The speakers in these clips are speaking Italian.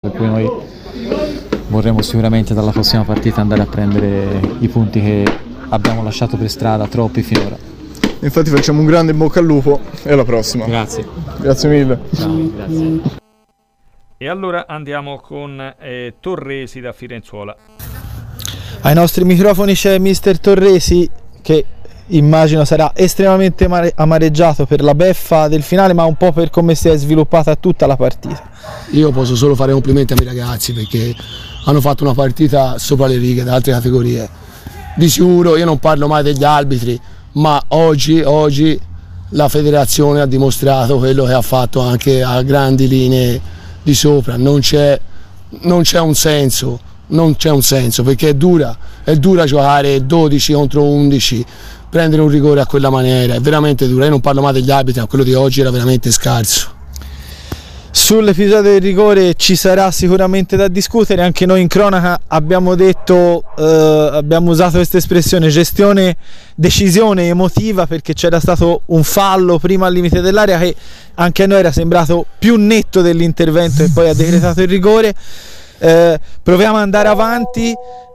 per cui noi vorremmo sicuramente dalla prossima partita andare a prendere i punti che abbiamo lasciato per strada, troppi finora. Infatti facciamo un grande in bocca al lupo e alla prossima. Grazie. Grazie mille. Ciao, grazie. E allora andiamo con Torresi da Firenzuola. Ai nostri microfoni c'è mister Torresi, che immagino sarà estremamente amareggiato per la beffa del finale, ma un po' per come si è sviluppata tutta la partita. Io posso solo fare complimenti ai miei ragazzi perché hanno fatto una partita sopra le righe da altre categorie. Di sicuro io non parlo mai degli arbitri, ma oggi la federazione ha dimostrato quello che ha fatto anche a grandi linee di sopra. Non c'è un senso perché è dura giocare 12 contro 11, prendere un rigore a quella maniera è veramente dura. Io non parlo mai degli arbitri, ma quello di oggi era veramente scarso. Sull'episodio del rigore ci sarà sicuramente da discutere. Anche noi in cronaca abbiamo detto, abbiamo usato questa espressione, decisione emotiva, perché c'era stato un fallo prima al limite dell'area che anche a noi era sembrato più netto dell'intervento e poi ha decretato il rigore. Proviamo ad andare avanti.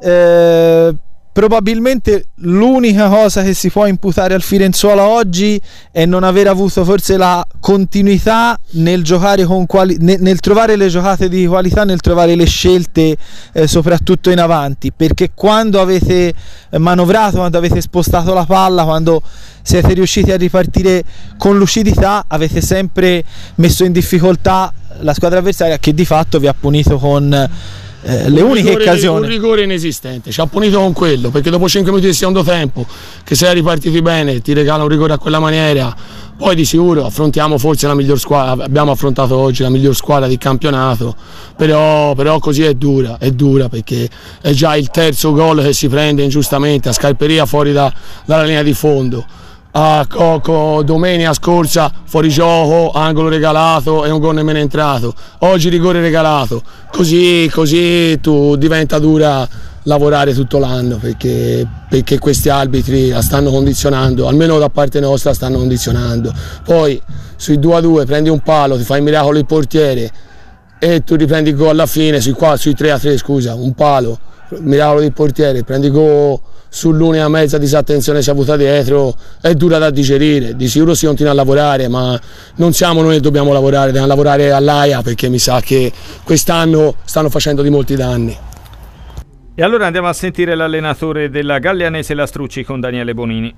Probabilmente l'unica cosa che si può imputare al Firenzuola oggi è non aver avuto forse la continuità nel giocare nel trovare le giocate di qualità, nel trovare le scelte soprattutto in avanti, perché quando avete manovrato, quando avete spostato la palla, quando siete riusciti a ripartire con lucidità, avete sempre messo in difficoltà la squadra avversaria, che di fatto vi ha punito con le uniche occasioni. Un rigore inesistente, ci ha punito con quello, perché dopo 5 minuti di secondo tempo, che sei ripartiti bene, ti regala un rigore a quella maniera. Poi di sicuro affrontiamo forse la miglior squadra, abbiamo affrontato oggi la miglior squadra di campionato, però così è dura perché è già il terzo gol che si prende ingiustamente a Scarperia fuori dalla linea di fondo. A Cocco domenica scorsa fuori gioco, angolo regalato e un gol nemmeno entrato. Oggi rigore regalato. Così diventa dura lavorare tutto l'anno, perché questi arbitri la stanno condizionando, almeno da parte nostra stanno condizionando. Poi sui 2-2 prendi un palo, ti fai il miracolo il portiere e tu riprendi il gol alla fine, sui 3-3 scusa, un palo, miracolo del portiere, prendi gol sull'unica mezza disattenzione si è avuta dietro, è dura da digerire. Di sicuro si continua a lavorare, ma non siamo noi che dobbiamo lavorare, dobbiamo lavorare all'AIA, perché mi sa che quest'anno stanno facendo di molti danni. E allora andiamo a sentire l'allenatore della Gaglianese Lastrucci con Daniele Bonini.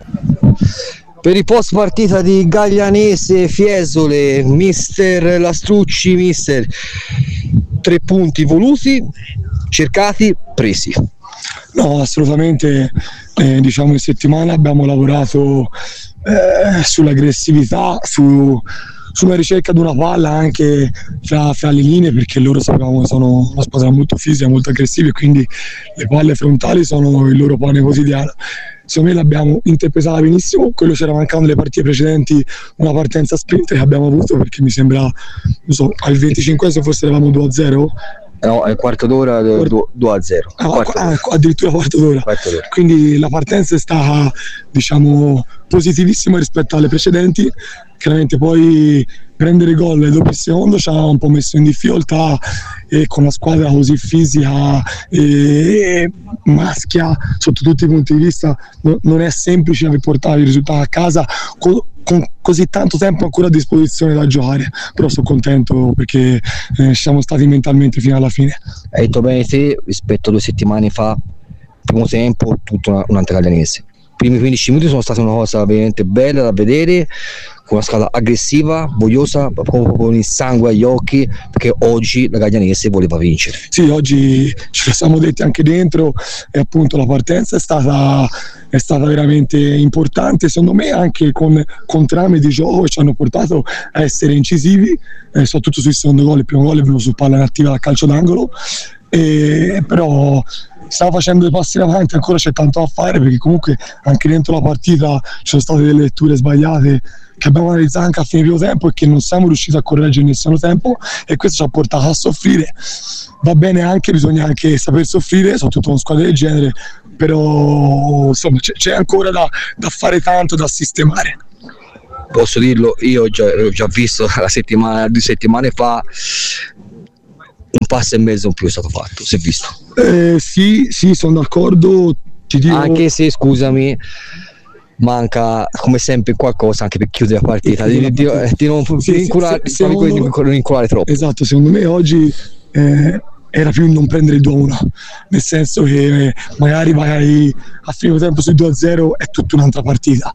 Per il post partita di Gaglianese Fiesole, mister Lastrucci, mister, 3 punti voluti, cercati, presi. No, assolutamente, diciamo in settimana abbiamo lavorato sull'aggressività, sulla ricerca di una palla anche fra le linee, perché loro sapevamo che sono una squadra molto fisica, molto aggressiva, e quindi le palle frontali sono il loro pane quotidiano. Secondo me l'abbiamo interpretata benissimo. Quello c'era mancato nelle partite precedenti, una partenza sprint che abbiamo avuto, perché mi sembra, non so, al 25esimo forse eravamo 2-0. No, è quarto d'ora 2-0. Addirittura quarto d'ora. Quindi la partenza è stata, diciamo, positivissima rispetto alle precedenti. Chiaramente poi prendere gol dopo il secondo ci ha un po' messo in difficoltà, e con una squadra così fisica e maschia sotto tutti i punti di vista non è semplice portare il risultato a casa con così tanto tempo ancora a disposizione da giocare. Però sono contento perché siamo stati mentalmente fino alla fine. Hai detto bene te, rispetto a 2 settimane fa, primo tempo, tutta un'altra Gaglianese. I primi 15 minuti sono stati una cosa veramente bella da vedere, con una squadra aggressiva, vogliosa, proprio con il sangue agli occhi, perché oggi la Gaglianese voleva vincere. Sì, oggi ce lo siamo detti anche dentro, e appunto la partenza è stata veramente importante, secondo me, anche con trame di gioco che ci hanno portato a essere incisivi, soprattutto sul secondo gol. Il primo gol è venuto su palla inattiva da calcio d'angolo, però stiamo facendo dei passi in avanti, ancora c'è tanto da fare, perché comunque anche dentro la partita ci sono state delle letture sbagliate che abbiamo analizzato anche a fine primo tempo e che non siamo riusciti a correggere nel secondo tempo, e questo ci ha portato a soffrire. Va bene, anche bisogna anche saper soffrire, soprattutto con squadre del genere, però insomma c'è ancora da fare tanto, da sistemare. Posso dirlo, io ho già visto 2 settimane fa un passo e mezzo in più è stato fatto, si è visto. Sì, sono d'accordo. Ti dico... Anche se, scusami, manca come sempre qualcosa anche per chiudere la partita, di non inculare troppo. Esatto, secondo me oggi era più non prendere il 2-1, nel senso che magari vai a primo tempo sul 2-0, è tutta un'altra partita.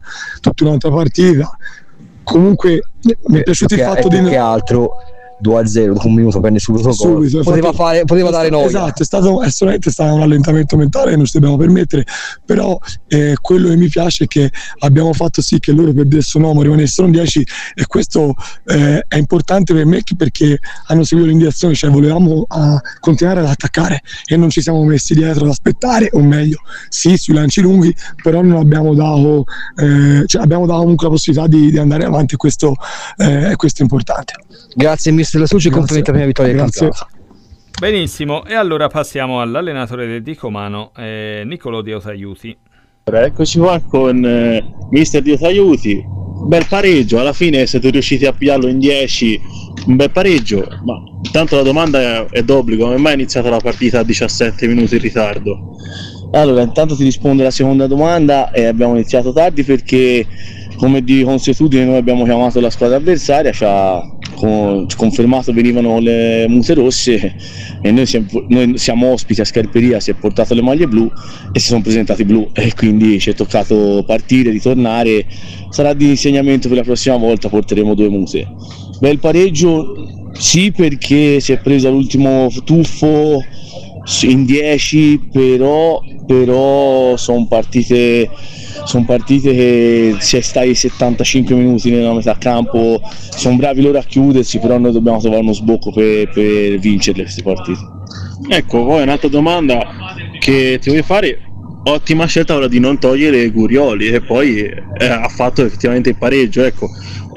Comunque mi è piaciuto il fatto di... che altro 2-0 dopo un minuto prende subito gol, poteva dare noia. Esatto, è stato un allentamento mentale che non ci dobbiamo permettere, però quello che mi piace è che abbiamo fatto sì che loro perdessero un uomo, rimanessero in 10, e questo è importante per me perché hanno seguito l'indicazione, cioè volevamo continuare ad attaccare e non ci siamo messi dietro ad aspettare, o meglio sì sui lanci lunghi, però non abbiamo dato abbiamo dato comunque la possibilità di andare avanti, e questo è importante. Grazie mister Lastrucci, complimenti per la vittoria del campionato. Benissimo, e allora passiamo all'allenatore del Dicomano, Niccolò Diotaiuti. Eccoci qua con mister Diotaiuti. Bel pareggio, alla fine siete riusciti a pigliarlo in 10, un bel pareggio, ma intanto la domanda è d'obbligo: come mai è iniziata la partita a 17 minuti in ritardo? Allora, intanto ti rispondo alla seconda domanda. Abbiamo iniziato tardi perché, come di consuetudine, noi abbiamo chiamato la squadra avversaria, ci ha confermato venivano le mute rosse, e noi siamo ospiti a Scarperia, si è portato le maglie blu e si sono presentati blu, e quindi ci è toccato partire, ritornare. Sarà di insegnamento per la prossima volta, porteremo 2 mute. Bel pareggio sì, perché si è preso all'ultimo tuffo in 10, però sono partite che se stai 75 minuti nella metà campo sono bravi loro a chiudersi, però noi dobbiamo trovare uno sbocco per vincerle queste partite. Ecco, poi un'altra domanda che ti voglio fare: ottima scelta quella di non togliere Gurioli, e poi ha fatto effettivamente il pareggio. Ecco,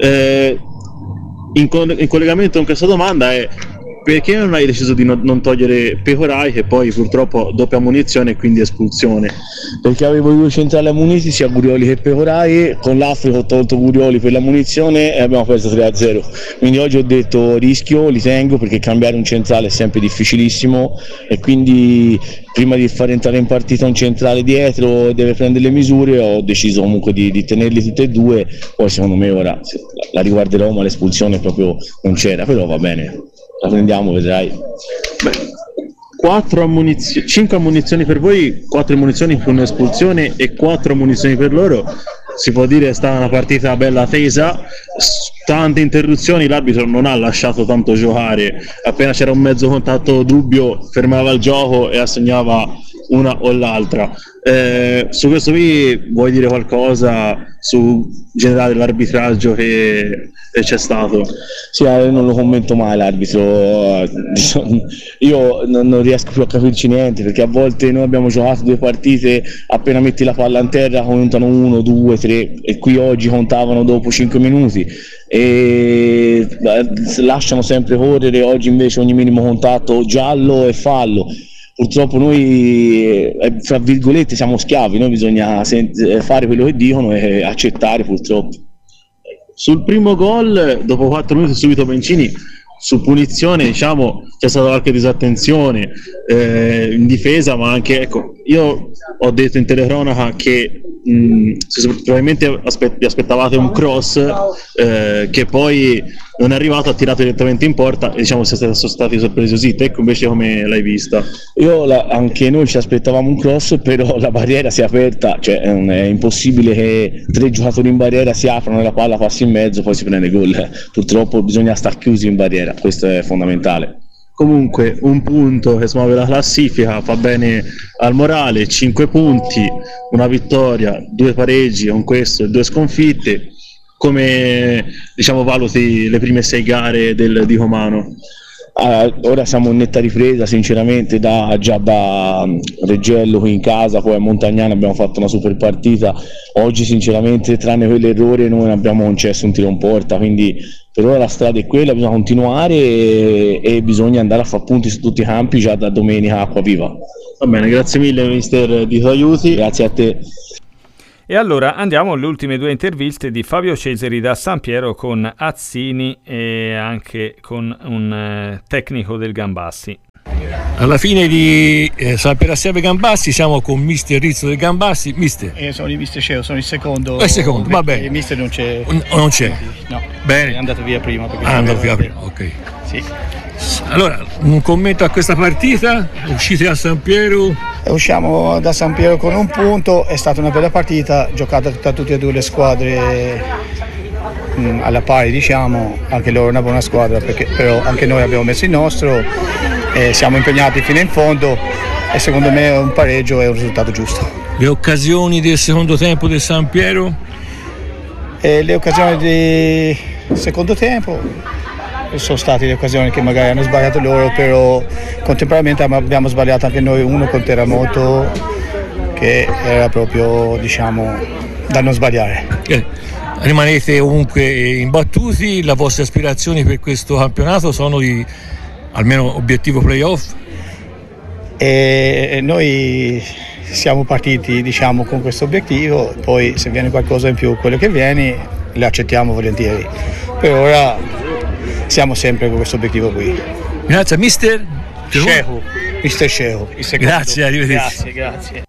in collegamento con questa domanda è: perché non hai deciso di non togliere Pecorai, che poi purtroppo doppia munizione e quindi espulsione? Perché avevo 2 centrali ammuniti, sia Gurioli che Pecorai. Con l'Africa ho tolto Gurioli per la munizione e abbiamo perso 3-0. Quindi oggi ho detto rischio, li tengo, perché cambiare un centrale è sempre difficilissimo, e quindi prima di far entrare in partita un centrale dietro deve prendere le misure. Ho deciso comunque di tenerli tutti e 2. Poi secondo me ora la riguarderò, ma l'espulsione proprio non c'era, però va bene, la prendiamo, vedrai. 5 ammunizioni per voi, 4 ammunizioni con un'espulsione e 4 ammunizioni per loro. Si può dire è stata una partita bella tesa, tante interruzioni, l'arbitro non ha lasciato tanto giocare, appena c'era un mezzo contatto dubbio fermava il gioco e assegnava una o l'altra. Su questo qui vuoi dire qualcosa su generale l'arbitraggio che c'è stato? Sì, non lo commento mai l'arbitro, io non riesco più a capirci niente, perché a volte noi abbiamo giocato 2 partite, appena metti la palla in terra contano 1, 2, 3, e qui oggi contavano dopo 5 minuti e lasciano sempre correre. Oggi invece ogni minimo contatto giallo e fallo. Purtroppo noi, fra virgolette, siamo schiavi, noi bisogna fare quello che dicono e accettare, purtroppo. Sul primo gol, dopo 4 minuti subito Bencini, su punizione, diciamo, c'è stata qualche disattenzione in difesa, ma anche, ecco, io ho detto in telecronaca che probabilmente vi aspettavate un cross che poi non è arrivato, ha tirato direttamente in porta, e diciamo siete stati sorpresi. Ecco, invece come l'hai vista? Anche noi ci aspettavamo un cross, però la barriera si è aperta, cioè è impossibile che 3 giocatori in barriera si aprano e la palla passi in mezzo, poi si prende gol. Purtroppo bisogna stare chiusi in barriera, questo è fondamentale. Comunque un punto che smuove la classifica, fa bene al morale, 5 punti, una vittoria, 2 pareggi con questo e 2 sconfitte. Come, diciamo, valuti le prime 6 gare del Dicomano? Ora siamo in netta ripresa, sinceramente, già da Reggello qui in casa, poi a Montagnana abbiamo fatto una super partita. Oggi sinceramente, tranne quell'errore, noi non abbiamo concesso un tiro in porta, quindi per ora la strada è quella, bisogna continuare e bisogna andare a fare punti su tutti i campi già da domenica a Acquaviva. Va bene, grazie mille mister Diotaiuti. Grazie a te. E allora andiamo alle ultime due interviste di Fabio Cesari da San Piero con Azzini e anche con un tecnico del Gambassi. Alla fine di San Piero Assieme Gambassi siamo con mister Rizzo del Gambassi. Mister? Sono il mister Ceo, sono il secondo. Il secondo, va bene. Il mister non c'è. Non c'è? No, bene. È andato via prima. Ok. Sì. Allora, un commento a questa partita, uscite a San Piero? Usciamo da San Piero con un punto, è stata una bella partita, giocata da tutte e due le squadre alla pari, diciamo, anche loro una buona squadra, però anche noi abbiamo messo il nostro, siamo impegnati fino in fondo e secondo me un pareggio è un risultato giusto. Le occasioni del secondo tempo del San Piero? Le occasioni del secondo tempo sono state le occasioni che magari hanno sbagliato loro, però contemporaneamente abbiamo sbagliato anche noi, uno con Terremoto che era proprio, diciamo, da non sbagliare. Rimanete comunque imbattuti, le vostre aspirazioni per questo campionato sono di almeno obiettivo playoff? E noi siamo partiti, diciamo, con questo obiettivo, poi se viene qualcosa in più, quello che viene, le accettiamo volentieri. Per ora siamo sempre con questo obiettivo qui. Grazie mister Ceo. Mister Ceo. Grazie, arrivederci. Grazie.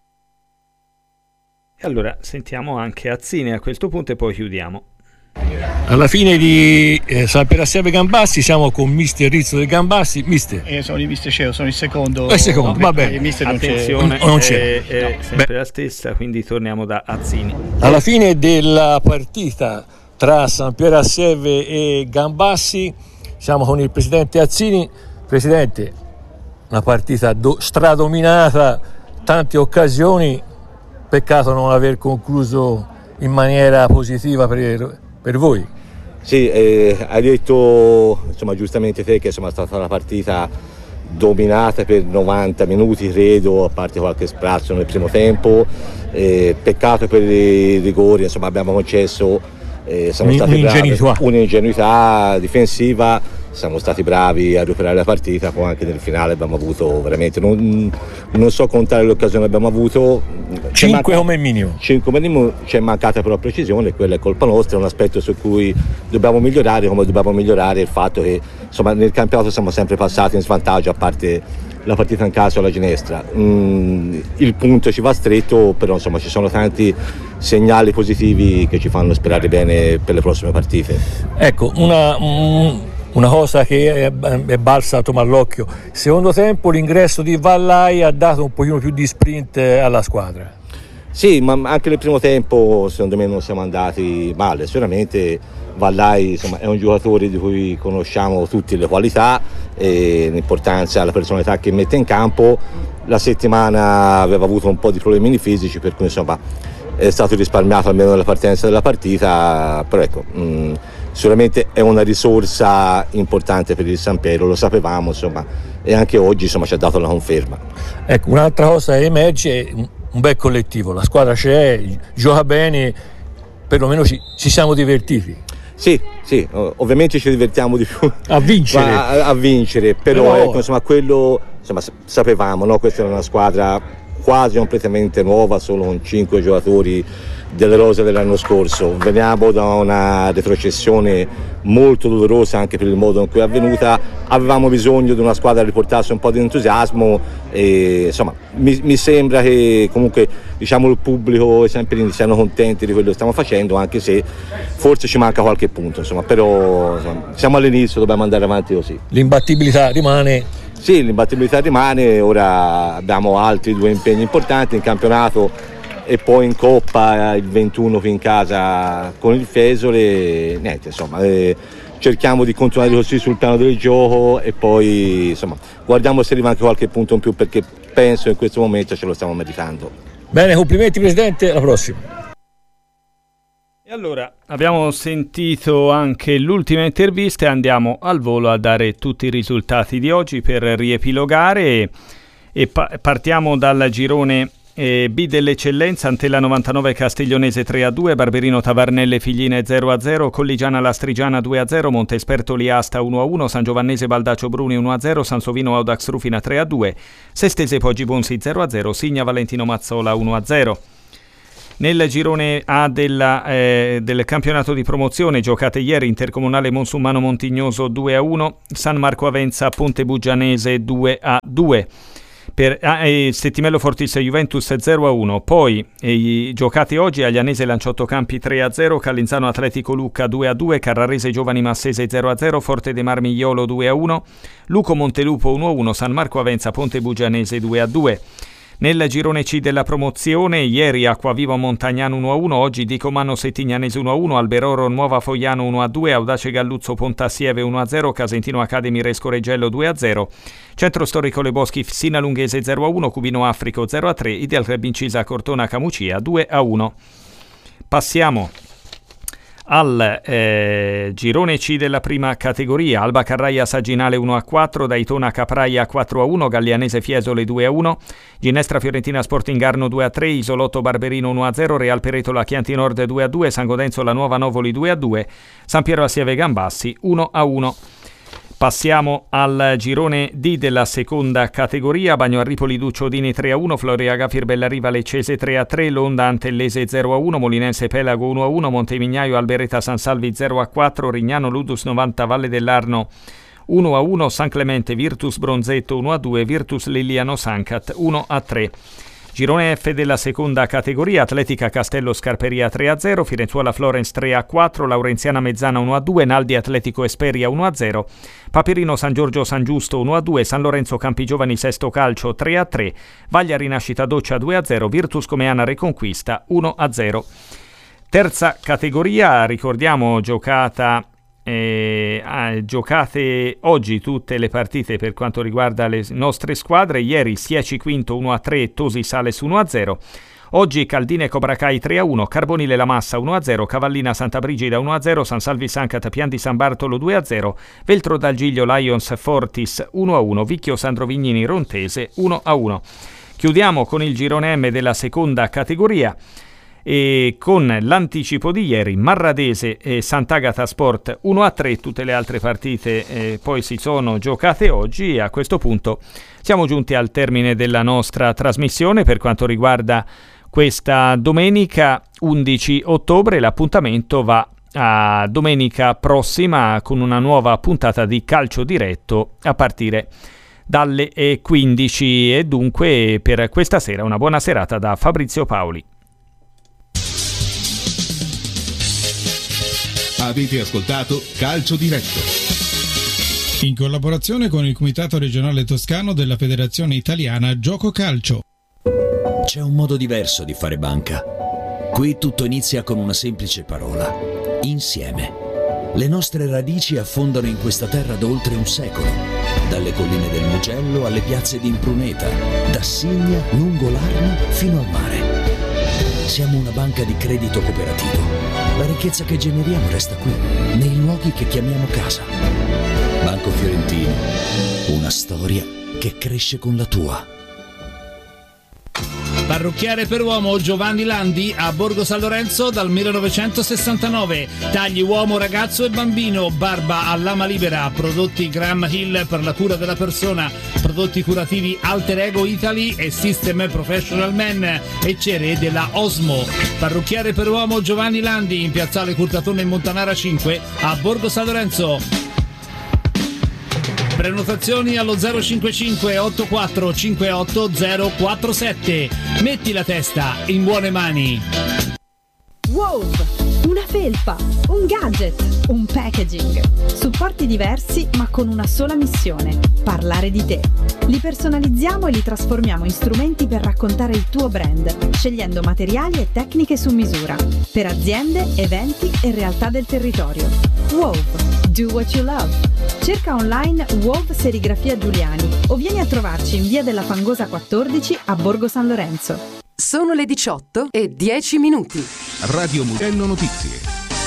E allora sentiamo anche Azzini a questo punto e poi chiudiamo. Alla fine di San Piero Assieme Gambassi siamo con mister Rizzo del Gambassi. Mister? Sono il mister Ceo, sono il secondo. Il secondo, va bene. Il mister attenzione, non c'è. È sempre la stessa, quindi torniamo da Azzini. Alla fine della partita tra San Piero Assieme e Gambassi siamo con il presidente Azzini. Presidente, una partita stradominata, tante occasioni, peccato non aver concluso in maniera positiva per voi. Sì, hai detto insomma, giustamente te che insomma, è stata una partita dominata per 90 minuti credo, a parte qualche sprazzo nel primo tempo, peccato per i rigori, insomma abbiamo concesso un'ingenuità difensiva, siamo stati bravi a recuperare la partita, poi anche nel finale abbiamo avuto veramente, non so contare le occasioni che abbiamo avuto, 5 come minimo. 5 come minimo, c'è mancata però precisione, quella è colpa nostra, è un aspetto su cui dobbiamo migliorare, come dobbiamo migliorare il fatto che insomma nel campionato siamo sempre passati in svantaggio, a parte la partita in casa alla Ginestra. Il punto ci va stretto, però insomma ci sono tanti segnali positivi che ci fanno sperare bene per le prossime partite. Ecco, una cosa che è balzato all'occhio, secondo tempo l'ingresso di Vallai ha dato un pochino più di sprint alla squadra. Sì, ma anche nel primo tempo secondo me non siamo andati male, sicuramente Vallai insomma, è un giocatore di cui conosciamo tutte le qualità e l'importanza, la personalità che mette in campo. La settimana aveva avuto un po' di problemini fisici, per cui insomma è stato risparmiato almeno nella partenza della partita, però ecco, sicuramente è una risorsa importante per il San Piero, lo sapevamo insomma, e anche oggi insomma ci ha dato la conferma. Ecco, un'altra cosa che emerge è un bel collettivo, la squadra c'è, gioca bene, perlomeno ci siamo divertiti. Sì, ovviamente ci divertiamo di più a vincere, però ecco, insomma, quello insomma, sapevamo, no? Questa era una squadra quasi completamente nuova, solo con 5 giocatori delle rose dell'anno scorso. Veniamo da una retrocessione molto dolorosa anche per il modo in cui è avvenuta, avevamo bisogno di una squadra che riportasse un po' di entusiasmo e insomma mi sembra che comunque diciamo il pubblico e i Sampirini siano contenti di quello che stiamo facendo, anche se forse ci manca qualche punto, insomma, però insomma, siamo all'inizio, dobbiamo andare avanti così. L'imbattibilità rimane? Sì, l'imbattibilità rimane, ora abbiamo altri 2 impegni importanti in campionato e poi in Coppa il 21 qui in casa con il Fiesole, niente insomma, cerchiamo di continuare così sul piano del gioco e poi insomma guardiamo se arriva anche qualche punto in più, perché penso in questo momento ce lo stiamo meritando. Bene, complimenti Presidente, alla prossima. E allora abbiamo sentito anche l'ultima intervista e andiamo al volo a dare tutti i risultati di oggi per riepilogare e partiamo dal girone B dell'eccellenza. Antella 99 Castiglionese 3-2, Barberino Tavarnelle Figline 0-0, Colligiana Lastrigiana 2-0, Montespertoli Asta 1-1, San Giovannese Baldaccio Bruni 1-0, Sansovino Audax Rufina 3-2, Sestese Poggi Bonsi 0-0, Signa Valentino Mazzola 1-0. Nel girone A del campionato di promozione, giocate ieri, Intercomunale Monsummano Montignoso 2-1, San Marco Avenza Ponte Bugianese 2-2. Per Settimello Fortis Juventus 0-1. Poi giocate oggi, Aglianese Lanciotto Campi 3-0, Calenzano Atletico Lucca 2-2, Carrarese Giovani Massese 0-0, Forte de Marmigliolo 2-1, Luco Montelupo 1-1, San Marco Avenza Ponte Bugianese 2-2. Nel girone C della promozione, ieri Acquaviva Montagnano 1-1, oggi Dicomano Settignanese 1-1, Alberoro Nuova Fogliano 1-2, Audace Galluzzo Pontassieve 1-0, Casentino Academy Resco Reggello 2-0, Centro Storico Le Boschi Sinalunghese 0-1, Cubino Africo 0-3, Ideal Club Incisa Cortona Camucia 2-1. Passiamo al girone C della prima categoria, Alba Carraia Sagginale 1-4, Daytona Capraia 4-1, Gallianese Fiesole 2-1, Ginestra Fiorentina Sporting Arno 2-3, Isolotto Barberino 1-0, Real Peretola Chianti Nord 2-2, San Godenzo La Nuova Novoli 2-2, San Piero Assieve Gambassi 1-1. Passiamo al girone D della seconda categoria, Bagno a Ripoli Duccio Odini 3-1, Floriaga Firbellariva Leccese 3-3, Londa Antellese 0-1, Molinense Pelago 1-1, Montemignaio Alberetta San Salvi 0-4, Rignano Ludus 90 Valle dell'Arno 1-1, San Clemente Virtus Bronzetto 1-2, Virtus Liliano Sancat 1-3. Girone F della seconda categoria, Atletica Castello Scarperia 3-0, Firenzuola Florence 3-4, Laurenziana Mezzana 1-2, Naldi Atletico Esperia 1-0, Paperino San Giorgio San Giusto 1-2, San Lorenzo Campi Giovani Sesto Calcio 3-3, Vaglia Rinascita Doccia 2-0, Virtus Comeana Reconquista 1-0. Terza categoria, ricordiamo giocate oggi tutte le partite per quanto riguarda le nostre squadre. Ieri Sieci Quinto 1-3, Tosi Sales 1-0. Oggi Caldine Cobracai 3-1, Carbonile La Massa 1-0, Cavallina Santa Brigida 1-0, San Salvi Sancat Pian di San Bartolo 2-0, Veltro dal Giglio Lions Fortis 1-1, Vicchio Sandro Vignini Rontese 1-1. Chiudiamo con il girone M della seconda categoria e con l'anticipo di ieri, Marradese e Sant'Agata Sport 1-3, tutte le altre partite poi si sono giocate oggi, e a questo punto siamo giunti al termine della nostra trasmissione per quanto riguarda questa domenica 11 ottobre. L'appuntamento va a domenica prossima con una nuova puntata di Calcio Diretto a partire dalle 15, e dunque per questa sera una buona serata da Fabrizio Paoli. Avete ascoltato Calcio Diretto, in collaborazione con il Comitato Regionale Toscano della Federazione Italiana Gioco Calcio. C'è un modo diverso di fare banca. Qui tutto inizia con una semplice parola: insieme. Le nostre radici affondano in questa terra da oltre un secolo, dalle colline del Mugello alle piazze di Impruneta, da Signa, lungo l'Arno fino al mare. Siamo una banca di credito cooperativo. La ricchezza che generiamo resta qui, nei luoghi che chiamiamo casa. Banco Fiorentino, una storia che cresce con la tua. Parrucchiere per uomo Giovanni Landi a Borgo San Lorenzo dal 1969. Tagli uomo, ragazzo e bambino, barba a lama libera, prodotti Graham Hill per la cura della persona, prodotti curativi Alter Ego Italy e System Professional Men e cere della Osmo. Parrucchiere per uomo Giovanni Landi in piazzale Curtatone in Montanara 5 a Borgo San Lorenzo. Prenotazioni allo 055 84 58 047. Metti la testa in buone mani. Wow! Una felpa, un gadget, un packaging. Supporti diversi ma con una sola missione: parlare di te. Li personalizziamo e li trasformiamo in strumenti per raccontare il tuo brand, scegliendo materiali e tecniche su misura per aziende, eventi e realtà del territorio. Wow! Do what you love. Cerca online WOW Serigrafia Giuliani o vieni a trovarci in via della Fangosa 14 a Borgo San Lorenzo. Sono le 18:10. Radio Mugello Notizie.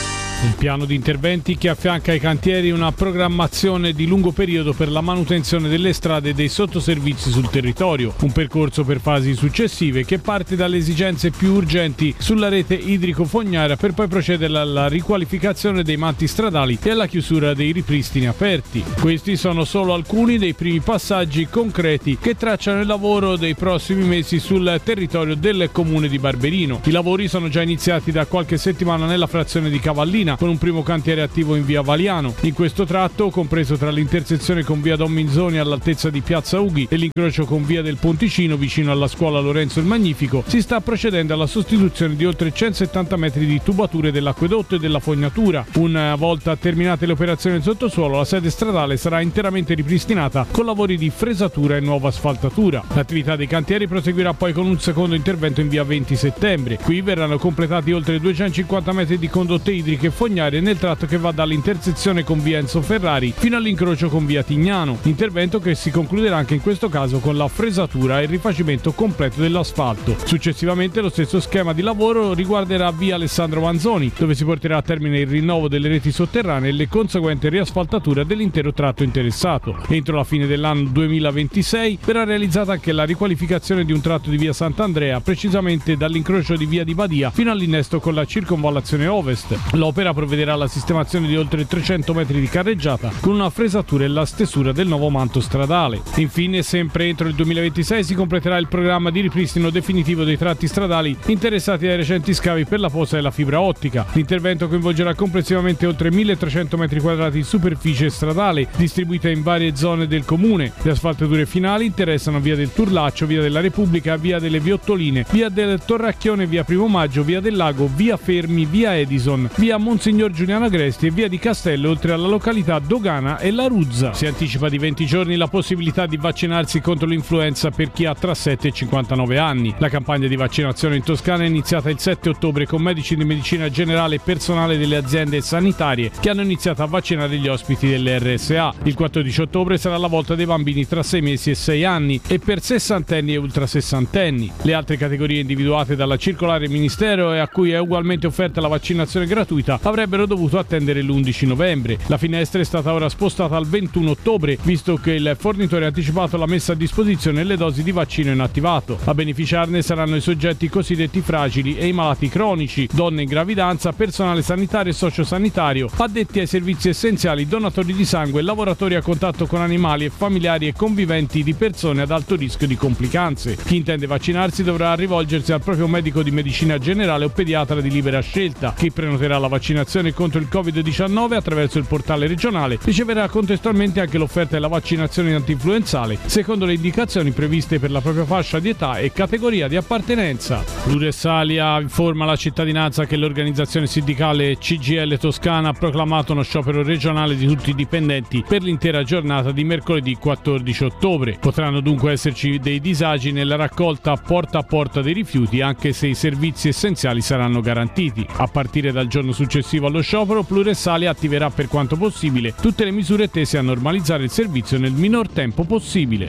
Un piano di interventi che affianca ai cantieri una programmazione di lungo periodo per la manutenzione delle strade e dei sottoservizi sul territorio. Un percorso per fasi successive che parte dalle esigenze più urgenti sulla rete idrico-fognaria per poi procedere alla riqualificazione dei manti stradali e alla chiusura dei ripristini aperti. Questi sono solo alcuni dei primi passaggi concreti che tracciano il lavoro dei prossimi mesi sul territorio del comune di Barberino. I lavori sono già iniziati da qualche settimana nella frazione di Cavallina, con un primo cantiere attivo in via Valiano. In questo tratto, compreso tra l'intersezione con via Don Minzoni all'altezza di piazza Ughi e l'incrocio con via del Ponticino vicino alla scuola Lorenzo il Magnifico, si sta procedendo alla sostituzione di oltre 170 metri di tubature dell'acquedotto e della fognatura. Una volta terminate le operazioni del sottosuolo, la sede stradale sarà interamente ripristinata con lavori di fresatura e nuova asfaltatura. L'attività dei cantieri proseguirà poi con un secondo intervento in via 20 settembre. Qui verranno completati oltre 250 metri di condotte idriche e fognarie nel tratto che va dall'intersezione con via Enzo Ferrari fino all'incrocio con via Tignano. Intervento che si concluderà anche in questo caso con la fresatura e il rifacimento completo dell'asfalto. Successivamente lo stesso schema di lavoro riguarderà via Alessandro Manzoni, dove si porterà a termine il rinnovo delle reti sotterranee e le conseguenti riasfaltature dell'intero tratto interessato. Entro la fine dell'anno 2026 verrà realizzata anche la riqualificazione di un tratto di via Sant'Andrea, precisamente dall'incrocio di via di Badia fino all'innesto con la circonvallazione ovest. L'opera provvederà alla sistemazione di oltre 300 metri di carreggiata con una fresatura e la stesura del nuovo manto stradale. Infine, sempre entro il 2026 si completerà il programma di ripristino definitivo dei tratti stradali interessati dai recenti scavi per la posa della fibra ottica. L'intervento coinvolgerà complessivamente oltre 1300 metri quadrati di superficie stradale distribuita in varie zone del comune. Le asfaltature finali interessano via del Turlaccio, via della Repubblica, via delle Viottoline, via del Torracchione, via Primo Maggio, via del Lago, via Fermi, via Edison, via Monsignor Giuliano Agresti e via di Castello, oltre alla località Dogana e La Ruzza. Si anticipa di 20 giorni la possibilità di vaccinarsi contro l'influenza per chi ha tra 7 e 59 anni. La campagna di vaccinazione in Toscana è iniziata il 7 ottobre con medici di medicina generale e personale delle aziende sanitarie che hanno iniziato a vaccinare gli ospiti delle RSA. Il 14 ottobre sarà la volta dei bambini tra 6 mesi e 6 anni e per sessantenni e ultrasessantenni. Le altre categorie individuate dalla circolare Ministero e a cui è ugualmente offerta la vaccinazione gratuita avrebbero dovuto attendere l'11 novembre. La finestra è stata ora spostata al 21 ottobre, visto che il fornitore ha anticipato la messa a disposizione delle dosi di vaccino inattivato. A beneficiarne saranno i soggetti cosiddetti fragili e i malati cronici, donne in gravidanza, personale sanitario e sociosanitario, addetti ai servizi essenziali, donatori di sangue, lavoratori a contatto con animali e familiari e conviventi di persone ad alto rischio di complicanze. Chi intende vaccinarsi dovrà rivolgersi al proprio medico di medicina generale o pediatra di libera scelta. Chi prenoterà la vaccinazione contro il Covid-19 attraverso il portale regionale riceverà contestualmente anche l'offerta della vaccinazione antinfluenzale secondo le indicazioni previste per la propria fascia di età e categoria di appartenenza. Pluressalia informa la cittadinanza che l'organizzazione sindacale CGIL Toscana ha proclamato uno sciopero regionale di tutti i dipendenti per l'intera giornata di mercoledì 14 ottobre. Potranno dunque esserci dei disagi nella raccolta porta a porta dei rifiuti, anche se i servizi essenziali saranno garantiti. A partire dal giorno successivo allo sciopero, Pluressalia attiverà per quanto possibile tutte le misure tese a normalizzare il servizio nel minor tempo possibile.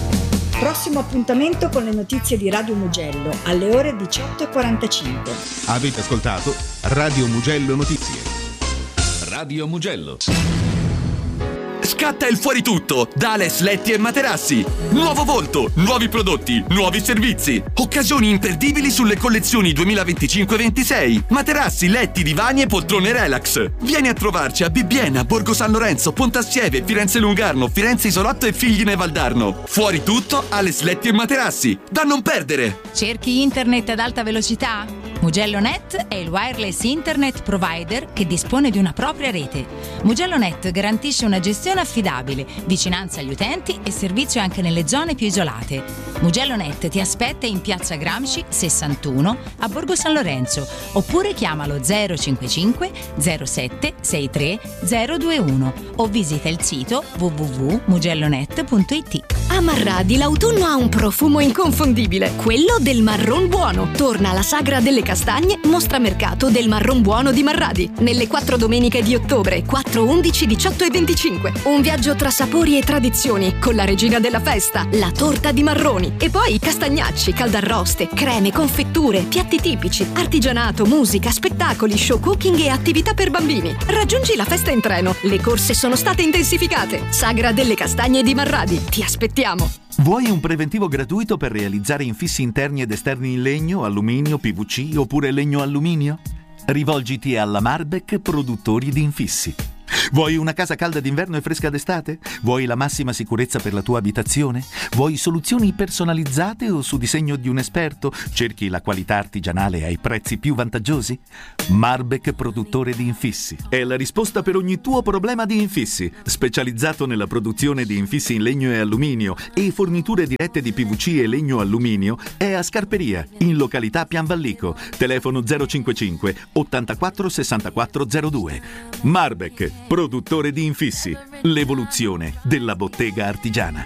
Prossimo appuntamento con le notizie di Radio Mugello alle ore 18:45. Avete ascoltato Radio Mugello Notizie. Radio Mugello. Scatta il fuori tutto da Ales Letti e Materassi. Nuovo volto, nuovi prodotti, nuovi servizi. Occasioni imperdibili sulle collezioni 2025-26. Materassi, letti, divani e poltrone relax. Vieni a trovarci a Bibbiena, Borgo San Lorenzo, Pontassieve, Firenze Lungarno, Firenze Isolotto e Figline Valdarno. Fuori tutto, Ales Letti e Materassi. Da non perdere. Cerchi internet ad alta velocità? Mugello.net è il wireless internet provider che dispone di una propria rete. Mugello.net garantisce una gestione affidabile, vicinanza agli utenti e servizio anche nelle zone più isolate. Mugello.net ti aspetta in piazza Gramsci 61 a Borgo San Lorenzo oppure chiamalo 055 07 63 021 o visita il sito www.mugellonet.it. A Marradi l'autunno ha un profumo inconfondibile, quello del marron buono. Torna la sagra delle castagne, mostra mercato del marron buono di Marradi, nelle 4 domeniche di ottobre, 4, 11, 18 e 25. Un viaggio tra sapori e tradizioni, con la regina della festa, la torta di marroni. bambini. E poi castagnacci, caldarroste, creme, confetture, piatti tipici, artigianato, musica, spettacoli, show cooking e attività per bambini. Raggiungi la festa in treno. Le corse sono state intensificate. Sagra delle Castagne di Marradi. Ti aspettiamo. Vuoi un preventivo gratuito per realizzare infissi interni ed esterni in legno, alluminio, PVC oppure legno alluminio? Rivolgiti alla Marbek Produttori di Infissi. Vuoi una casa calda d'inverno e fresca d'estate? Vuoi la massima sicurezza per la tua abitazione? Vuoi soluzioni personalizzate o su disegno di un esperto? Cerchi la qualità artigianale ai prezzi più vantaggiosi? Marbek Produttore di Infissi è la risposta per ogni tuo problema di infissi. Specializzato nella produzione di infissi in legno e alluminio e forniture dirette di PVC e legno alluminio, è a Scarperia, in località Pianvallico. Telefono 055 84 64 02. Marbek Produttore di Infissi, l'evoluzione della bottega artigiana.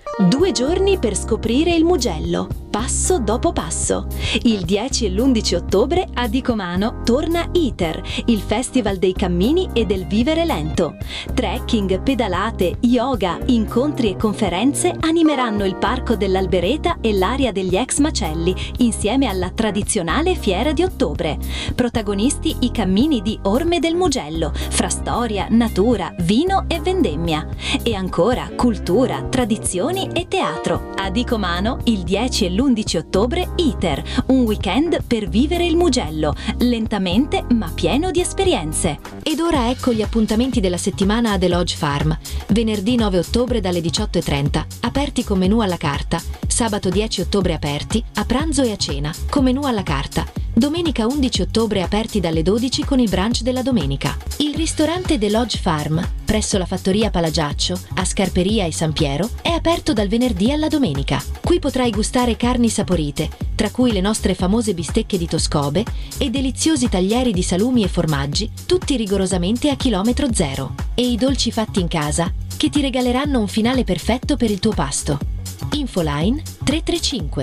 2 giorni per scoprire il Mugello, passo dopo passo. Il 10 e l'11 ottobre a Dicomano torna ITER, il festival dei cammini e del vivere lento. Trekking, pedalate, yoga, incontri e conferenze animeranno il parco dell'Albereta e l'area degli ex macelli, insieme alla tradizionale fiera di ottobre. Protagonisti i cammini di Orme del Mugello, fra storia, natura, vino e vendemmia. E ancora cultura, tradizioni e teatro. A Dicomano il 10 e l'11 ottobre ITER, un weekend per vivere il Mugello, lentamente ma pieno di esperienze. Ed ora ecco gli appuntamenti della settimana a The Lodge Farm. Venerdì 9 ottobre dalle 18:30, aperti con menù alla carta. Sabato 10 ottobre aperti, a pranzo e a cena, con menù alla carta. Domenica 11 ottobre aperti dalle 12 con il brunch della domenica. Il ristorante The Lodge Farm, presso la fattoria Palagiaccio, a Scarperia e San Piero, è aperto dal venerdì alla domenica. Qui potrai gustare carni saporite, tra cui le nostre famose bistecche di Toscobe e deliziosi taglieri di salumi e formaggi, tutti rigorosamente a chilometro zero. E i dolci fatti in casa, che ti regaleranno un finale perfetto per il tuo pasto. Infoline 335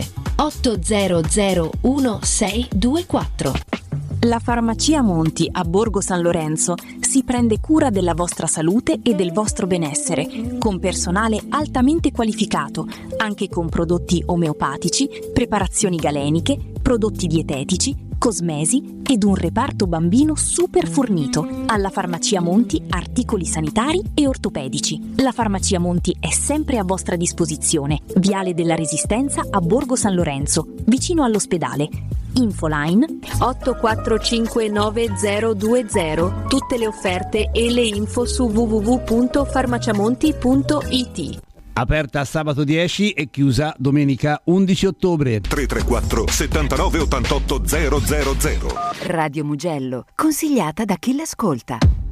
800 1624. La Farmacia Monti a Borgo San Lorenzo si prende cura della vostra salute e del vostro benessere, con personale altamente qualificato, anche con prodotti omeopatici, preparazioni galeniche, prodotti dietetici, cosmesi ed un reparto bambino super fornito. Alla Farmacia Monti articoli sanitari e ortopedici. La Farmacia Monti è sempre a vostra disposizione. Viale della Resistenza a Borgo San Lorenzo, vicino all'ospedale. Infoline 84592020. Tutte le offerte e le info su www.farmaciamonti.it. Aperta sabato 10 e chiusa domenica 11 ottobre. 334 79 88 000. Radio Mugello, consigliata da chi l'ascolta.